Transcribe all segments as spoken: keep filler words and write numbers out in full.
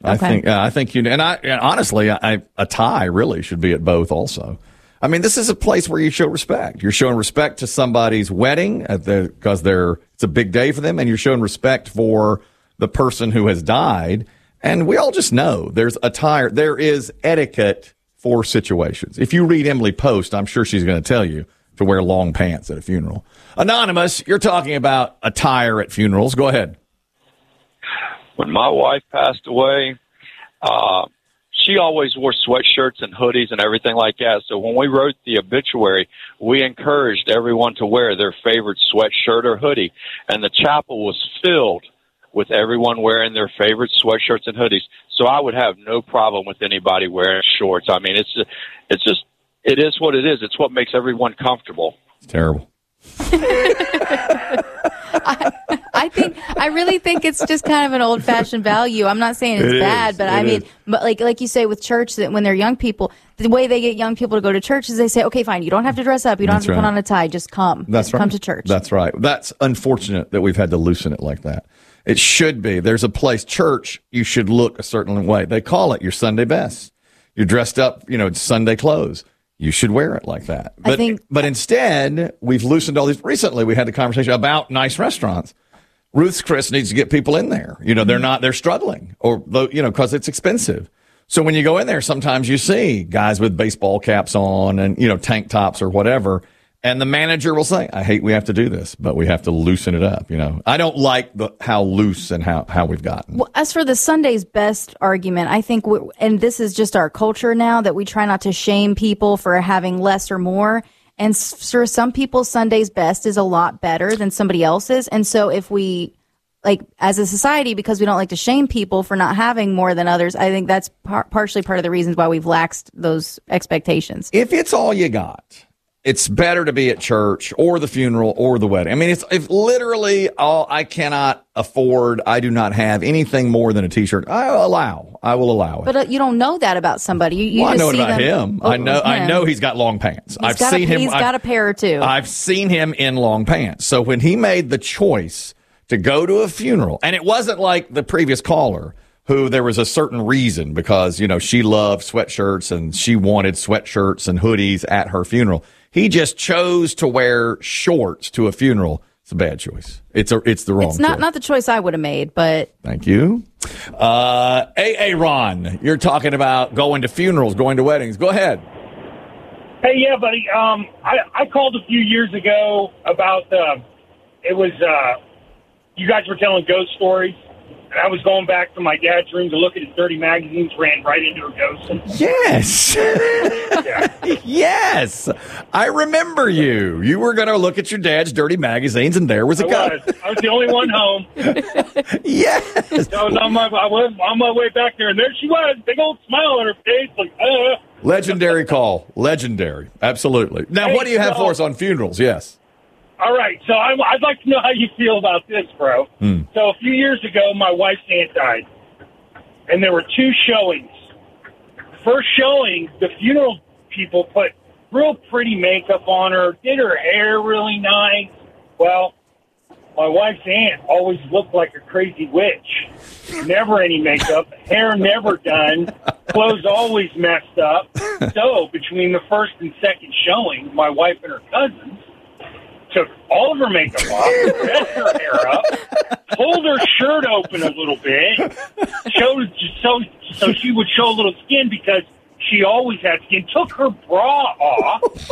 I okay. think uh, I think you and I and honestly, I, a tie really should be at both also. I mean, this is a place where you show respect. You're showing respect to somebody's wedding at the, because they're it's a big day for them, and you're showing respect for the person who has died. And we all just know there's a tie. There is etiquette for situations. If you read Emily Post, I'm sure she's going to tell you to wear long pants at a funeral. Anonymous, you're talking about attire at funerals. Go ahead. When my wife passed away, uh, she always wore sweatshirts and hoodies and everything like that. So when we wrote the obituary, we encouraged everyone to wear their favorite sweatshirt or hoodie. And the chapel was filled with everyone wearing their favorite sweatshirts and hoodies. So I would have no problem with anybody wearing shorts. I mean, it's just, it's just, it is what it is. It's what makes everyone comfortable. It's terrible. I, I think I really think it's just kind of an old-fashioned value. I'm not saying it's it bad, is. but it I mean, is. but like like you say with church, that when they're young people, the way they get young people to go to church is they say, "Okay, fine, you don't have to dress up, you don't That's have to right. put on a tie, just come, That's just right. come to church." That's right. That's unfortunate that we've had to loosen it like that. It should be. There's a place, church, you should look a certain way. They call it your Sunday best. You're dressed up, you know, it's Sunday clothes. You should wear it like that. But, I think, but instead, we've loosened all these. Recently, we had the conversation about nice restaurants. Ruth's Chris needs to get people in there. You know, they're not, they're struggling, or, you know, because it's expensive. So when you go in there, sometimes you see guys with baseball caps on and, you know, tank tops or whatever. And the manager will say, I hate we have to do this, but we have to loosen it up. You know, I don't like the, how loose and how, how we've gotten. well, as for the Sunday's best argument, I think, we, and this is just our culture now, that we try not to shame people for having less or more. And for some people, Sunday's best is a lot better than somebody else's. And so if we, like, as a society, because we don't like to shame people for not having more than others, I think that's par- partially part of the reasons why we've laxed those expectations. If it's all you got, it's better to be at church or the funeral or the wedding. I mean, it's if literally all I cannot afford, I do not have anything more than a T-shirt. I allow. I will allow it. But uh, you don't know that about somebody. You, you well, I just know it see about them, him. Oh, I know. I him. know he's got long pants. He's I've got seen a, him. He's I've, got a pair too. I've seen him in long pants. So when he made the choice to go to a funeral, and it wasn't like the previous caller, who there was a certain reason because, you know, she loved sweatshirts and she wanted sweatshirts and hoodies at her funeral. He just chose to wear shorts to a funeral. It's a bad choice. It's a, it's the wrong It's not choice. not the choice I would have made, but Thank you. Uh, A A Ron, you're talking about going to funerals, going to weddings. Go ahead. Hey, yeah, buddy. Um, I, I called a few years ago about, uh, it was, uh, you guys were telling ghost stories. And I was going back to my dad's room to look at his dirty magazines, ran right into a ghost. Yes. Yeah. Yes. I remember you. You were going to look at your dad's dirty magazines, and there was a I ghost. was. I was the only one home. Yes. So I was on my, I was on my way back there, and there she was, big old smile on her face, like, uh. Legendary call. Legendary. Absolutely. Now, Hey, what do you have so- for us on funerals? Yes. All right, so I, I'd like to know how you feel about this, bro. Hmm. So a few years ago, my wife's aunt died, and there were two showings. First showing, the funeral people put real pretty makeup on her, did her hair really nice. Well, my wife's aunt always looked like a crazy witch. Never any makeup, hair never done, clothes always messed up. So between the first and second showing, my wife and her cousins took all of her makeup off, dressed her hair up, pulled her shirt open a little bit, showed so so she would show a little skin because she always had skin, took her bra off.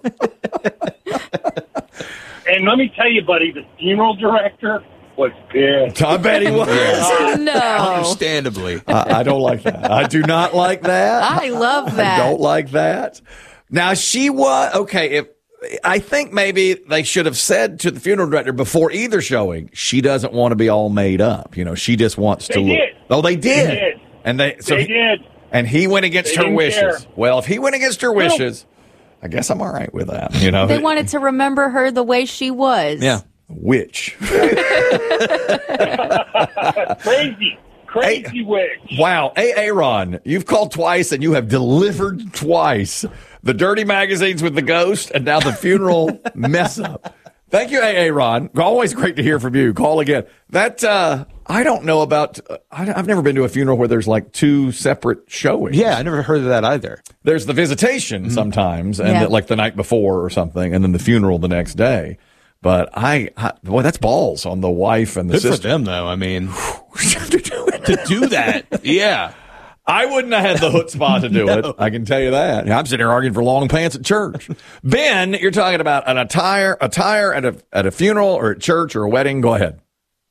And let me tell you, buddy, the funeral director was pissed. I bet he was. no. Understandably. I, I don't like that. I do not like that. I love that. I don't like that. Now, she was, okay, if, I think maybe they should have said to the funeral director before either showing, she doesn't want to be all made up. You know, she just wants They to look. did. Oh, they did. They did. And they, so They he- did. And he went against They her didn't wishes. care. Well, if he went against her wishes, I guess I'm all right with that. You know, They wanted to remember her the way she was. yeah, witch. Crazy, crazy Hey. witch. Wow, A A Ron, you've called twice and you have delivered twice. The dirty magazines with the ghost, and now the funeral mess up. Thank you, A A Ron. Always great to hear from you. Call again. That uh, I don't know about, uh, I, I've never been to a funeral where there's like two separate showings. Yeah, I never heard of that either. There's the visitation mm-hmm. sometimes, and yeah. the, like the night before or something, and then the funeral the next day. But I, I boy, that's balls on the wife and the Good sister. for them, though. I mean, to do that, yeah. I wouldn't have had the chutzpah to do no. it. I can tell you that. I'm sitting here arguing for long pants at church. Ben, you're talking about an attire, attire at a at a funeral or at church or a wedding. Go ahead.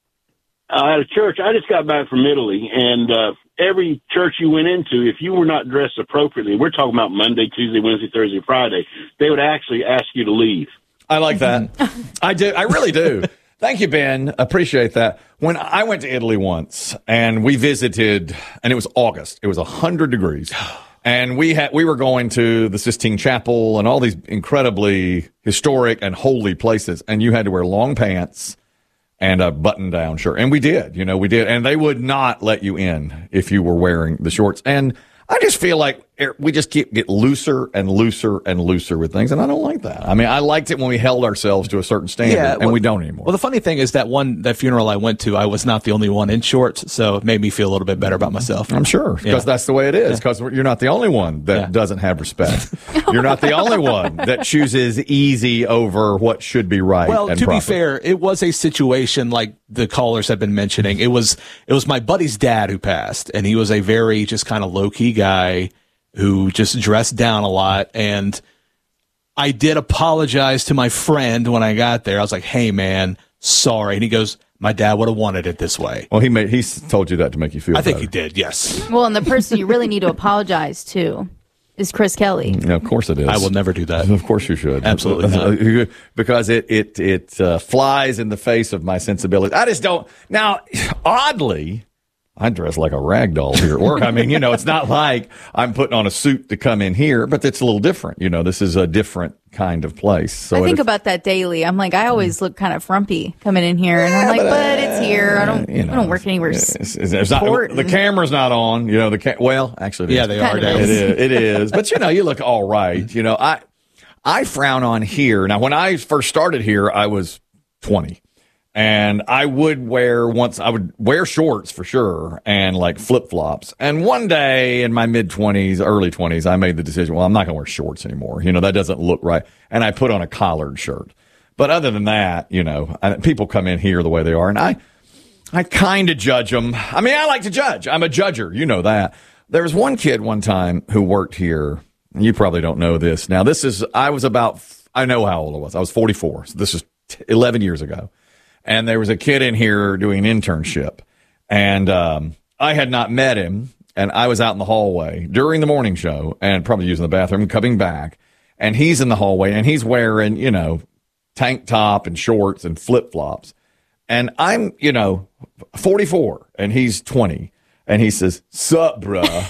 Uh, at a church, I just got back from Italy, and uh, every church you went into, if you were not dressed appropriately, we're talking about Monday, Tuesday, Wednesday, Thursday, Friday, they would actually ask you to leave. I like that. I do. I really do. Thank you, Ben. Appreciate that. When I went to Italy once and we visited, and it was August, it was one hundred degrees. And we had we were going to the Sistine Chapel and all these incredibly historic and holy places. And you had to wear long pants and a button-down shirt. And we did. You know, we did. And they would not let you in if you were wearing the shorts. And I just feel like we just keep get looser and looser and looser with things, and I don't like that. I mean, I liked it when we held ourselves to a certain standard, yeah, well, and we don't anymore. Well, the funny thing is that one that funeral I went to, I was not the only one in shorts, so it made me feel a little bit better about myself. I'm sure, because yeah. that's the way it is, because yeah. you're not the only one that yeah. doesn't have respect. You're not the only one that chooses easy over what should be right. Well, and to proper. be fair, it was a situation like the callers have been mentioning. It was it was my buddy's dad who passed, and he was a very just kind of low-key guy who just dressed down a lot. And I did apologize to my friend when I got there. I was like, hey, man, sorry. And he goes, my dad would have wanted it this way. Well, he made, he told you that to make you feel I think better. he did, yes. Well, and the person you really need to apologize to is Chris Kelly. Yeah, of course it is. I will never do that. Of course you should. Absolutely not. Because it, it, it uh, flies in the face of my sensibility. I just don't. Now, oddly, I dress like a rag doll here at work. I mean, you know, it's not like I'm putting on a suit to come in here, but it's a little different. You know, this is a different kind of place. So I think if, about that daily. I'm like, I always look kind of frumpy coming in here, and I'm like, but, but it's here. I don't, you know, I don't work anywhere. It's, it's, it's not, the camera's not on. You know, the ca- well, actually, it yeah, is. they kind are. It is. It is. But you know, you look all right. You know, I I frown on here. Now, when I first started here, I was twenty. And I would wear once I would wear shorts for sure and like flip flops. And one day in my mid twenties, early twenties, I made the decision, well, I'm not going to wear shorts anymore. You know, that doesn't look right. And I put on a collared shirt. But other than that, you know, I, people come in here the way they are. And I, I kind of judge them. I mean, I like to judge. I'm a judger. You know that. There was one kid one time who worked here. You probably don't know this. Now, this is, I was about, I know how old I was. I was forty-four. So this is eleven years ago. And there was a kid in here doing an internship. And um, I had not met him. And I was out in the hallway during the morning show and probably using the bathroom, coming back. And he's in the hallway and he's wearing, you know, tank top and shorts and flip flops. And I'm, you know, forty-four and he's twenty. And he says, "Sup, bruh?"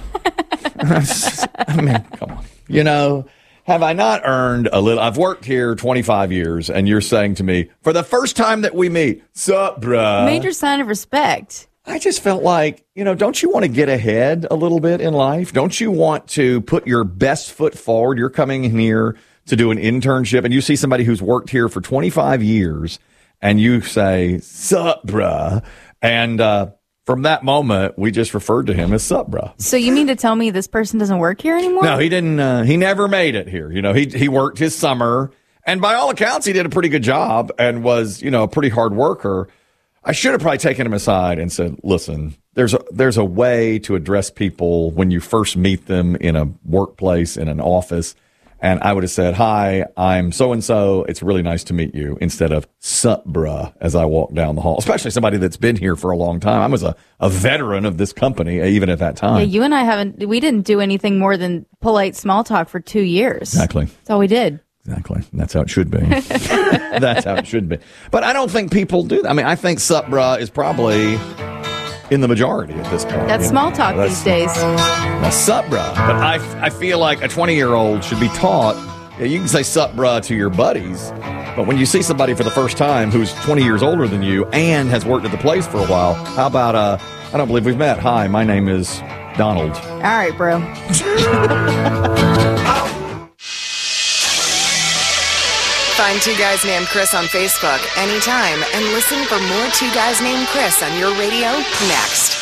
I mean, come on. You know, have I not earned a little? I've worked here twenty-five years, and you're saying to me, for the first time that we meet, "Sup, bruh?" Major sign of respect. I just felt like, you know, don't you want to get ahead a little bit in life? Don't you want to put your best foot forward? You're coming in here to do an internship, and you see somebody who's worked here for twenty-five years, and you say, "Sup, bruh?" And uh, from that moment, we just referred to him as "Sup, bruh." So you mean to tell me this person doesn't work here anymore? No, he didn't. Uh, he never made it here. You know, he he worked his summer, and by all accounts, he did a pretty good job and was, you know, a pretty hard worker. I should have probably taken him aside and said, "Listen, there's a there's a way to address people when you first meet them in a workplace, in an office." And I would have said, "Hi, I'm so-and-so. It's really nice to meet you," instead of "Sup, bruh," as I walk down the hall, especially somebody that's been here for a long time. I was a, a veteran of this company, even at that time. Yeah, you and I haven't, we didn't do anything more than polite small talk for two years. Exactly. That's all we did. Exactly. That's how it should be. That's how it should be. But I don't think people do that. I mean, I think "Sup, bruh" is probably in the majority at this point. That's small talk That's, these days. That's "Sup, bruh." But I, I feel like a twenty-year-old should be taught, yeah, you can say "Sup, bruh" to your buddies, but when you see somebody for the first time who's twenty years older than you and has worked at the place for a while, how about, uh, I don't believe we've met. Hi, my name is Donald. All right, bro. Find Two Guys Named Chris on Facebook anytime and listen for more Two Guys Named Chris on your radio next.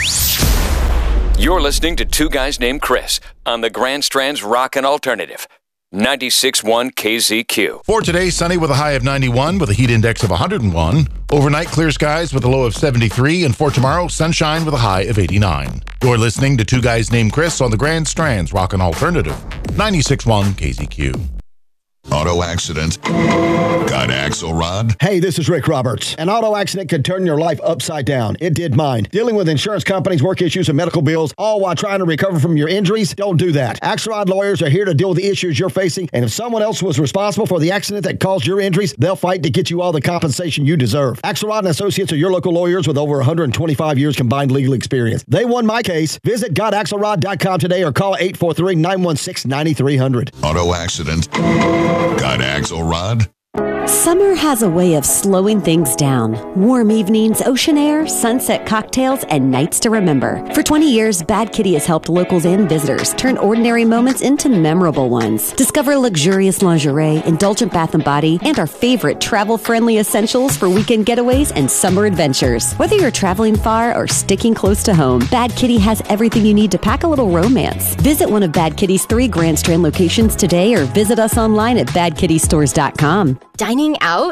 You're listening to Two Guys Named Chris on the Grand Strand's Rockin' Alternative. ninety-six point one K Z Q. For today, sunny with a high of ninety-one with a heat index of one hundred one. Overnight, clear skies with a low of seventy-three. And for tomorrow, sunshine with a high of eighty-nine. You're listening to Two Guys Named Chris on the Grand Strand's Rockin' Alternative. ninety-six point one K Z Q. Auto accident. Got Axelrod? Hey, this is Rick Roberts. An auto accident could turn your life upside down. It did mine. Dealing with insurance companies, work issues, and medical bills, all while trying to recover from your injuries? Don't do that. Axelrod lawyers are here to deal with the issues you're facing, and if someone else was responsible for the accident that caused your injuries, they'll fight to get you all the compensation you deserve. Axelrod and Associates are your local lawyers with over one hundred twenty-five years combined legal experience. They won my case. Visit got axelrod dot com today or call eight four three, nine one six, nine three zero zero. Auto accident. Got Axelrod? Summer has a way of slowing things down. Warm evenings, ocean air, sunset cocktails, and nights to remember. For twenty years, Bad Kitty has helped locals and visitors turn ordinary moments into memorable ones. Discover luxurious lingerie, indulgent bath and body, and our favorite travel-friendly essentials for weekend getaways and summer adventures. Whether you're traveling far or sticking close to home, Bad Kitty has everything you need to pack a little romance. Visit one of Bad Kitty's three Grand Strand locations today or visit us online at bad kitty stores dot com. Dining out?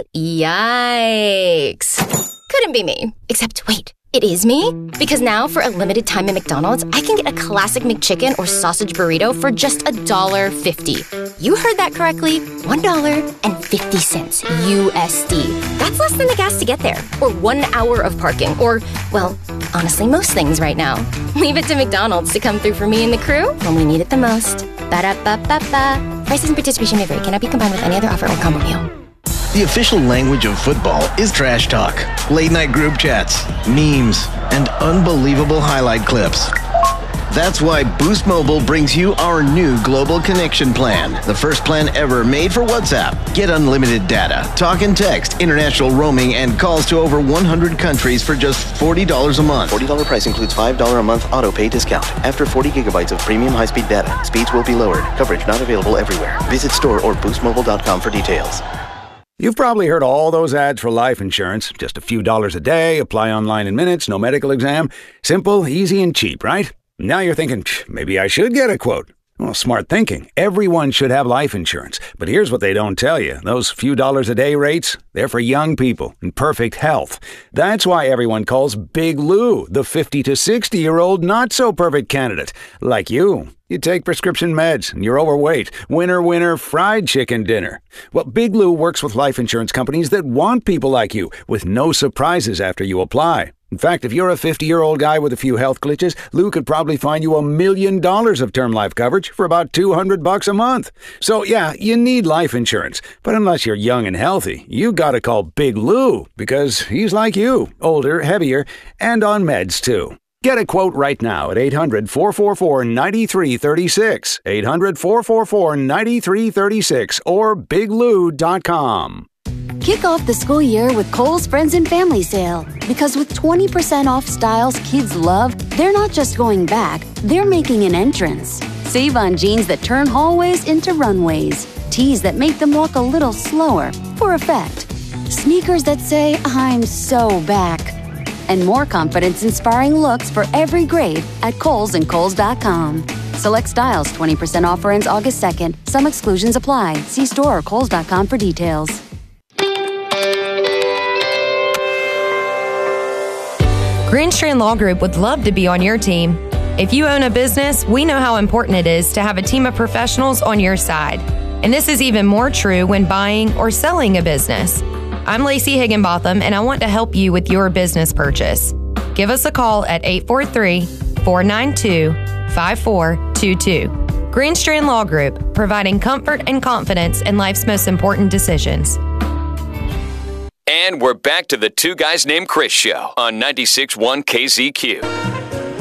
Yikes. Couldn't be me. Except, wait, it is me? Because now, for a limited time at McDonald's, I can get a classic McChicken or sausage burrito for just one dollar fifty. You heard that correctly. one dollar and fifty cents U S D. That's less than the gas to get there. Or one hour of parking. Or, well, honestly, most things right now. Leave it to McDonald's to come through for me and the crew when we need it the most. Ba-da-ba-ba-ba. Prices and participation may vary. Cannot be combined with any other offer or combo meal. The official language of football is trash talk, late-night group chats, memes, and unbelievable highlight clips. That's why Boost Mobile brings you our new Global Connection Plan, the first plan ever made for WhatsApp. Get unlimited data, talk and text, international roaming, and calls to over one hundred countries for just forty dollars a month. forty dollars price includes five dollars a month auto pay discount. After forty gigabytes of premium high-speed data, speeds will be lowered. Coverage not available everywhere. Visit store or boost mobile dot com for details. You've probably heard all those ads for life insurance. Just a few dollars a day, apply online in minutes, no medical exam. Simple, easy, and cheap, right? Now you're thinking, maybe I should get a quote. Well, smart thinking. Everyone should have life insurance. But here's what they don't tell you. Those few dollars a day rates, they're for young people in perfect health. That's why everyone calls Big Lou the fifty to sixty-year-old not-so-perfect candidate. Like you. You take prescription meds, and you're overweight. Winner, winner, fried chicken dinner. Well, Big Lou works with life insurance companies that want people like you, with no surprises after you apply. In fact, if you're a fifty-year-old guy with a few health glitches, Lou could probably find you a million dollars of term life coverage for about two hundred bucks a month. So, yeah, you need life insurance. But unless you're young and healthy, you gotta call Big Lou, because he's like you, older, heavier, and on meds, too. Get a quote right now at eight hundred, four four four, nine three three six, eight hundred, four four four, nine three three six, or big lou dot com. Kick off the school year with Kohl's Friends and Family Sale. Because with twenty percent off styles kids love, they're not just going back, they're making an entrance. Save on jeans that turn hallways into runways, tees that make them walk a little slower for effect, sneakers that say, I'm so back, and more confidence-inspiring looks for every grade at Kohl's and Kohl's dot com. Select styles, twenty percent offer ends August second. Some exclusions apply. See store or Kohl's dot com for details. Grand Strand Law Group would love to be on your team. If you own a business, we know how important it is to have a team of professionals on your side. And this is even more true when buying or selling a business. I'm Lacey Higginbotham, and I want to help you with your business purchase. Give us a call at eight four three, four nine two, five four two two. Grand Strand Law Group, providing comfort and confidence in life's most important decisions. And we're back to the Two Guys Named Chris show on ninety-six point one K Z Q.